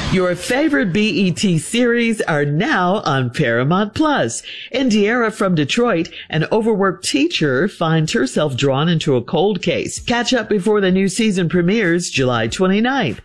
Your favorite BET series are now on Paramount Plus. Indiara from Detroit, an overworked teacher, finds herself drawn into a cold case. Catch up before the new season premieres July 29th.